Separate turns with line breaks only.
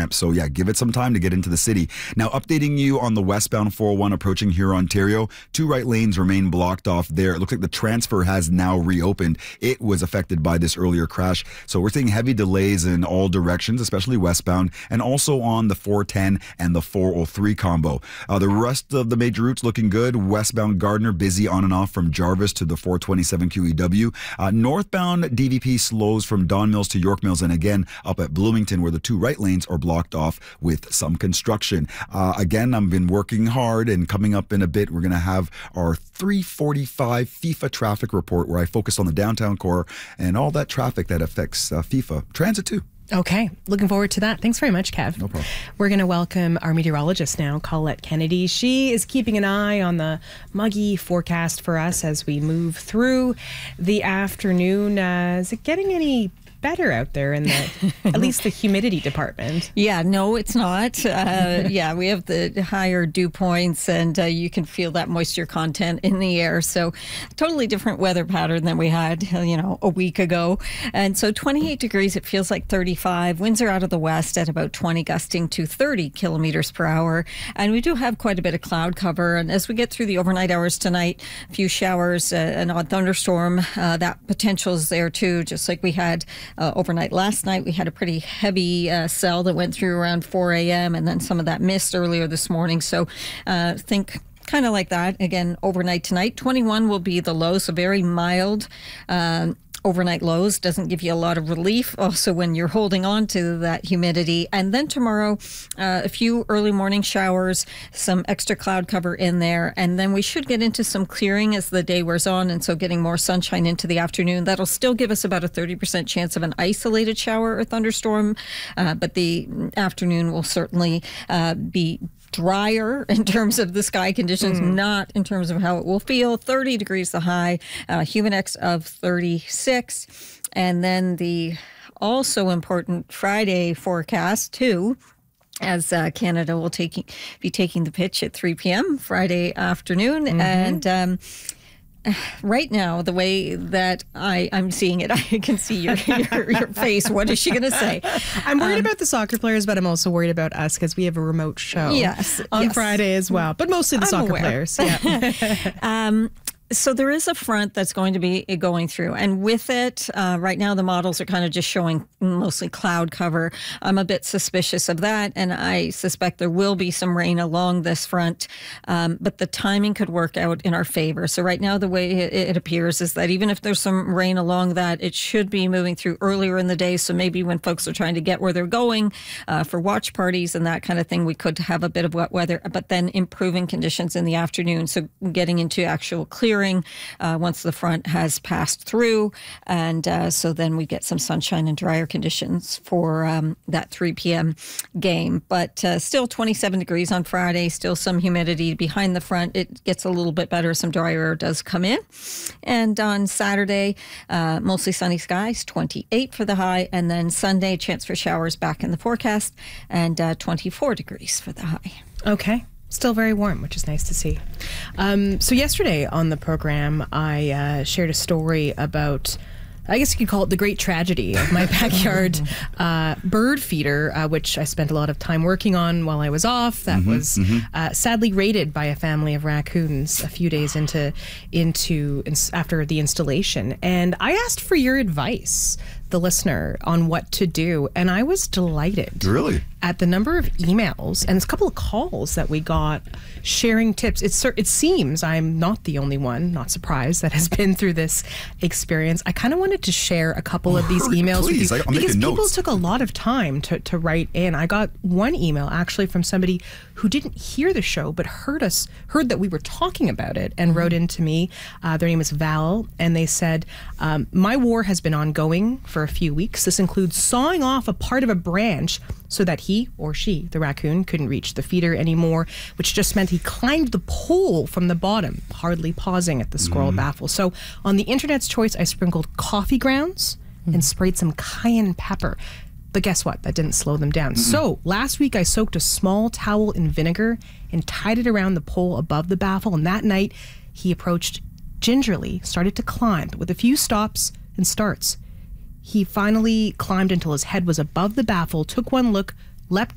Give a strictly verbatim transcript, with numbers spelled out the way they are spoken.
ramp. So yeah, give it some time to get into the city. Now, updating you on the westbound four oh one approaching Huron, Ontario. Two right lanes remain blocked off there. It looks like the transfer has now reopened. It was affected by this earlier crash. So we're seeing heavy delays in all directions, especially westbound, and also on the four ten and the four oh three combo. Uh, the rest of the major routes looking good. Westbound Gardner busy on and off from Jarvis to the four twenty-seven Q E W. Uh, northbound D V P slows from Don Mills to York Mills, and again up at Bloomington where the two right lanes are blocked off with some construction. Uh, again, I've been working hard, and coming up in a bit we're going to have our three forty-five FIFA traffic report where I focus on the downtown core and all that traffic that affects uh, FIFA Transit too.
Okay, looking forward to that. Thanks very much, Kev.
No problem.
We're going to welcome our meteorologist now, Colette Kennedy. She is keeping an eye on the muggy forecast for us as we move through the afternoon. Uh, is it getting any better out there in the at least the humidity department?
Yeah, no, it's not. Uh, yeah, we have the higher dew points, and uh, you can feel that moisture content in the air. So totally different weather pattern than we had, you know, a week ago. And so twenty-eight degrees, it feels like thirty-five. Winds are out of the west at about twenty, gusting to thirty kilometers per hour. And we do have quite a bit of cloud cover. And as we get through the overnight hours tonight, a few showers, uh, an odd thunderstorm, uh, that potential is there too, just like we had Uh, overnight last night. We had a pretty heavy uh, cell that went through around four a.m. and then some of that mist earlier this morning. So uh, think kind of like that. Again, overnight tonight, twenty-one will be the low, so very mild. Uh, overnight lows doesn't give you a lot of relief also when you're holding on to that humidity. And then tomorrow, uh, a few early morning showers, some extra cloud cover in there, and then we should get into some clearing as the day wears on, and so getting more sunshine into the afternoon. That'll still give us about a thirty percent chance of an isolated shower or thunderstorm, uh, but the afternoon will certainly uh, be drier in terms of the sky conditions, mm. not in terms of how it will feel. thirty degrees the high, uh, Humidex of thirty-six. And then the also important Friday forecast too, as uh, Canada will take, be taking the pitch at three p.m. Friday afternoon. Mm-hmm. And um, right now, the way that I, I'm seeing it, I can see your your, your face. What is she going to say?
I'm worried
um,
about the soccer players, but I'm also worried about us because we have a remote show
yes,
on
yes.
Friday as well. But mostly the
I'm
soccer
aware.
players. Yeah.
um, So there is a front that's going to be going through, and with it, uh, right now the models are kind of just showing mostly cloud cover. I'm a bit suspicious of that, and I suspect there will be some rain along this front, um, but the timing could work out in our favor. So right now the way it, it appears is that even if there's some rain along that, it should be moving through earlier in the day. So maybe when folks are trying to get where they're going uh, for watch parties and that kind of thing, we could have a bit of wet weather, but then improving conditions in the afternoon. So getting into actual clear Uh, once the front has passed through, and uh, so then we get some sunshine and drier conditions for um, that three p.m. game. But uh, still twenty-seven degrees on Friday, still some humidity behind the front. It gets a little bit better. Some drier air does come in. And on Saturday, uh, mostly sunny skies, twenty-eight for the high, and then Sunday, chance for showers back in the forecast, and uh, twenty-four degrees for the high.
Okay. Still very warm, which is nice to see. Um, so yesterday on the program, I uh, shared a story about, I guess you could call it the great tragedy of my backyard uh, bird feeder, uh, which I spent a lot of time working on while I was off. That mm-hmm, was mm-hmm. Uh, sadly raided by a family of raccoons a few days into into after the installation. And I asked for your advice, the listener, on what to do, and I was delighted.
Really?
At the number of emails and a couple of calls that we got sharing tips. It's, it seems I'm not the only one, not surprised, that has been through this experience. I kind of wanted to share a couple of these emails
Please,
with you
I'm
because people
notes.
took a lot of time to, to write in. I got one email actually from somebody who didn't hear the show but heard us, heard that we were talking about it and wrote into me. Uh, their name is Val, and they said, um, my war has been ongoing for a few weeks. This includes sawing off a part of a branch so that he or she, the raccoon, couldn't reach the feeder anymore, which just meant he climbed the pole from the bottom, hardly pausing at the squirrel mm. baffle. So on the internet's choice, I sprinkled coffee grounds mm. and sprayed some cayenne pepper. But guess what? That didn't slow them down. Mm-mm. So last week I soaked a small towel in vinegar and tied it around the pole above the baffle. And that night he approached gingerly, started to climb with a few stops and starts. He finally climbed until his head was above the baffle, took one look, leapt